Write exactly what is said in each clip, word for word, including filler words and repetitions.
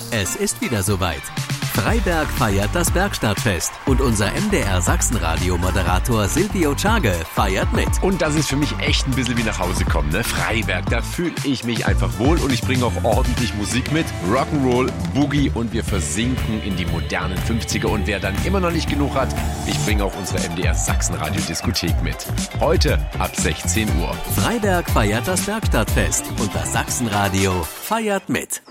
Es ist wieder soweit. Freiberg feiert das Bergstadtfest und unser M D R Sachsen-Radio-Moderator Silvio Czage feiert mit. Und das ist für mich echt ein bisschen wie nach Hause kommen, ne? Freiberg, da fühle ich mich einfach wohl und ich bringe auch ordentlich Musik mit. Rock'n'Roll, Boogie und wir versinken in die modernen fünfziger. Und wer dann immer noch nicht genug hat, ich bringe auch unsere M D R Sachsen-Radio-Diskothek mit. Heute ab sechzehn Uhr. Freiberg feiert das Bergstadtfest und das Sachsen-Radio feiert mit.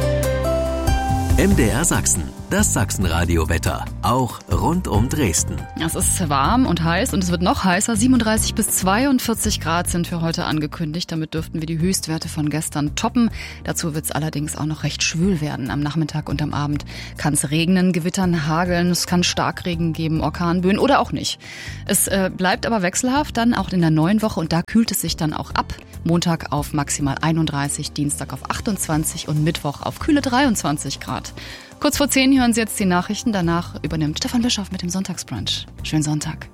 M D R Sachsen, das Sachsen-Radio-Wetter, auch rund um Dresden. Es ist warm und heiß und es wird noch heißer. siebenunddreißig bis zweiundvierzig Grad sind für heute angekündigt. Damit dürften wir die Höchstwerte von gestern toppen. Dazu wird es allerdings auch noch recht schwül werden. Am Nachmittag und am Abend kann es regnen, gewittern, hageln. Es kann Starkregen geben, Orkanböen oder auch nicht. Es äh, bleibt aber wechselhaft dann auch in der neuen Woche und da kühlt es sich dann auch ab. Montag auf maximal einunddreißig, Dienstag auf achtundzwanzig und Mittwoch auf kühle dreiundzwanzig Grad. Kurz vor zehn hören Sie jetzt die Nachrichten. Danach übernimmt Stefan Bischoff mit dem Sonntagsbrunch. Schönen Sonntag.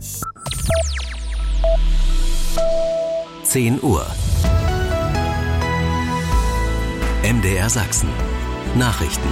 zehn Uhr. M D R Sachsen. Nachrichten.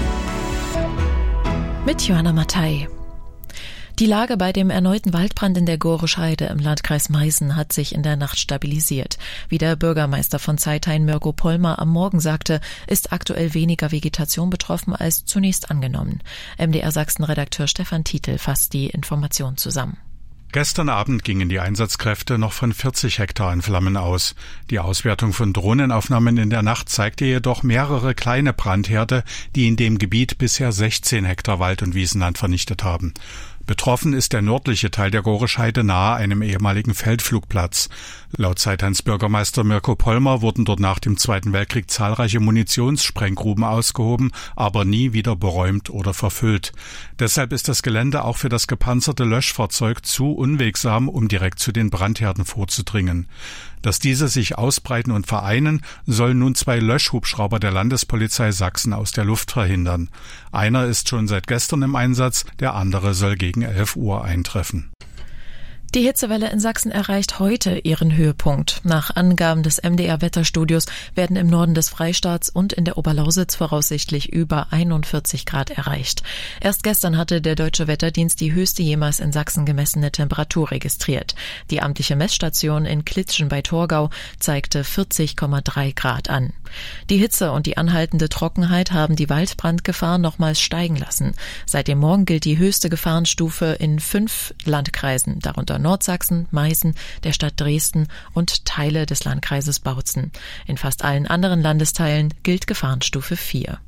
Mit Johanna Mattei. Die Lage bei dem erneuten Waldbrand in der Gorescheide im Landkreis Meißen hat sich in der Nacht stabilisiert. Wie der Bürgermeister von Zeithain, Mirko Pollmer, am Morgen sagte, ist aktuell weniger Vegetation betroffen als zunächst angenommen. M D R Sachsen-Redakteur Stefan Tietl fasst die Information zusammen. Gestern Abend gingen die Einsatzkräfte noch von vierzig Hektar in Flammen aus. Die Auswertung von Drohnenaufnahmen in der Nacht zeigte jedoch mehrere kleine Brandherde, die in dem Gebiet bisher sechzehn Hektar Wald- und Wiesenland vernichtet haben. Betroffen ist der nördliche Teil der Gorescheide nahe einem ehemaligen Feldflugplatz. Laut Zeithains Bürgermeister Mirko Pollmer wurden dort nach dem Zweiten Weltkrieg zahlreiche Munitionssprenggruben ausgehoben, aber nie wieder beräumt oder verfüllt. Deshalb ist das Gelände auch für das gepanzerte Löschfahrzeug zu unwegsam, um direkt zu den Brandherden vorzudringen. Dass diese sich ausbreiten und vereinen, sollen nun zwei Löschhubschrauber der Landespolizei Sachsen aus der Luft verhindern. Einer ist schon seit gestern im Einsatz, der andere soll gegen elf Uhr eintreffen. Die Hitzewelle in Sachsen erreicht heute ihren Höhepunkt. Nach Angaben des M D R-Wetterstudios werden im Norden des Freistaats und in der Oberlausitz voraussichtlich über einundvierzig Grad erreicht. Erst gestern hatte der Deutsche Wetterdienst die höchste jemals in Sachsen gemessene Temperatur registriert. Die amtliche Messstation in Klitzschen bei Torgau zeigte vierzig Komma drei Grad an. Die Hitze und die anhaltende Trockenheit haben die Waldbrandgefahr nochmals steigen lassen. Seit dem Morgen gilt die höchste Gefahrenstufe in fünf Landkreisen, darunter Nordsachsen, Meißen, der Stadt Dresden und Teile des Landkreises Bautzen. In fast allen anderen Landesteilen gilt Gefahrenstufe vier.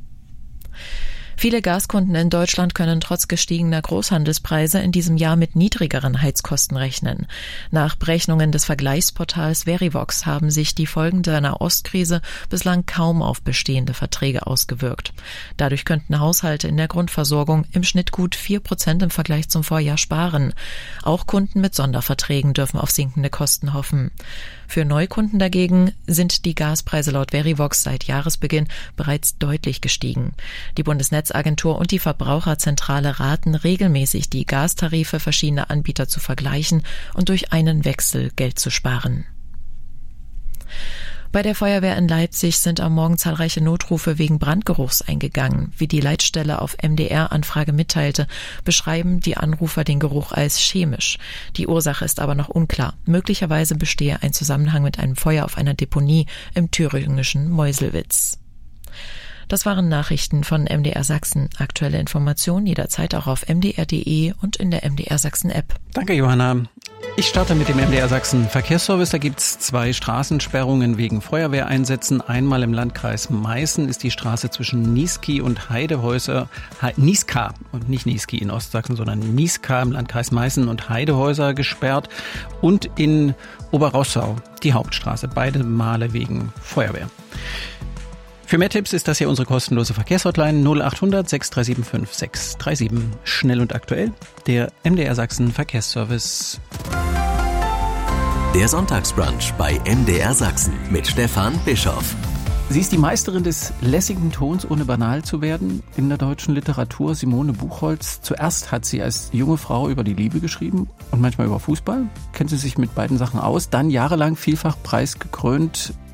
Viele Gaskunden in Deutschland können trotz gestiegener Großhandelspreise in diesem Jahr mit niedrigeren Heizkosten rechnen. Nach Berechnungen des Vergleichsportals Verivox haben sich die Folgen der Nahostkrise bislang kaum auf bestehende Verträge ausgewirkt. Dadurch könnten Haushalte in der Grundversorgung im Schnitt gut vier Prozent im Vergleich zum Vorjahr sparen. Auch Kunden mit Sonderverträgen dürfen auf sinkende Kosten hoffen. Für Neukunden dagegen sind die Gaspreise laut Verivox seit Jahresbeginn bereits deutlich gestiegen. Die Bundesnetzagentur und die Verbraucherzentrale raten regelmäßig, die Gastarife verschiedener Anbieter zu vergleichen und durch einen Wechsel Geld zu sparen. Bei der Feuerwehr in Leipzig sind am Morgen zahlreiche Notrufe wegen Brandgeruchs eingegangen. Wie die Leitstelle auf M D R-Anfrage mitteilte, beschreiben die Anrufer den Geruch als chemisch. Die Ursache ist aber noch unklar. Möglicherweise bestehe ein Zusammenhang mit einem Feuer auf einer Deponie im thüringischen Meuselwitz. Das waren Nachrichten von M D R Sachsen. Aktuelle Informationen jederzeit auch auf m d r punkt d e und in der M D R Sachsen App. Danke, Johanna. Ich starte mit dem M D R Sachsen Verkehrsservice. Da gibt's zwei Straßensperrungen wegen Feuerwehreinsätzen. Einmal im Landkreis Meißen ist die Straße zwischen Niesky und Heidehäuser, He, Niska und nicht Niesky in Ostsachsen, sondern Niska im Landkreis Meißen und Heidehäuser gesperrt. Und in Oberrossau die Hauptstraße, beide Male wegen Feuerwehr. Für mehr Tipps ist das hier unsere kostenlose Verkehrshotline null achthundert sechs drei sieben fünf sechs drei sieben. Schnell und aktuell, der M D R Sachsen Verkehrsservice. Der Sonntagsbrunch bei M D R Sachsen mit Stefan Bischoff. Sie ist die Meisterin des lässigen Tons, ohne banal zu werden, in der deutschen Literatur, Simone Buchholz. Zuerst hat sie als junge Frau über die Liebe geschrieben und manchmal über Fußball. Kennt sie sich mit beiden Sachen aus. Dann jahrelang vielfach preisgekrönt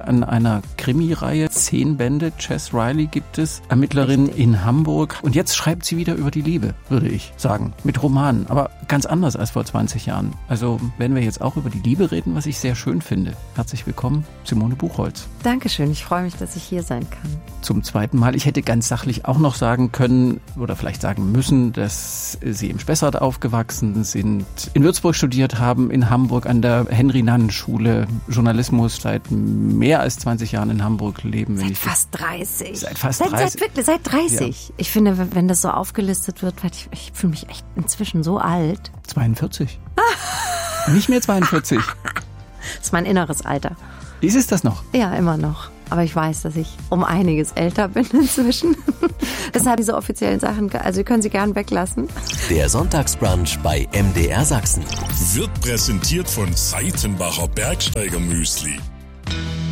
an einer Krimireihe. Zehn Bände, Jess Riley gibt es, Ermittlerin Richtig. in Hamburg. Und jetzt schreibt sie wieder über die Liebe, würde ich sagen, mit Romanen. Aber ganz anders als vor zwanzig Jahren. Also werden wir jetzt auch über die Liebe reden, was ich sehr schön finde. Herzlich willkommen, Simone Buchholz. Dankeschön, ich freue mich, dass ich hier sein kann. Zum zweiten Mal. Ich hätte ganz sachlich auch noch sagen können oder vielleicht sagen müssen, dass Sie im Spessart aufgewachsen sind, in Würzburg studiert haben, in Hamburg an der Henry-Nannen-Schule, Journalismus seit mehr als zwanzig Jahren in Hamburg leben. Wenn seit ich fast dreißig. Seit fast seit, dreißig. Seit, seit dreißig. Ja. Ich finde, wenn das so aufgelistet wird, ich, ich fühle mich echt inzwischen so alt. zweiundvierzig. Nicht mehr zweiundvierzig. Das ist mein inneres Alter. Ist es das noch? Ja, immer noch. Aber ich weiß, dass ich um einiges älter bin inzwischen. Deshalb diese offiziellen Sachen, also Sie können sie gern weglassen. Der Sonntagsbrunch bei M D R Sachsen wird präsentiert von Seitenbacher Bergsteiger Müsli.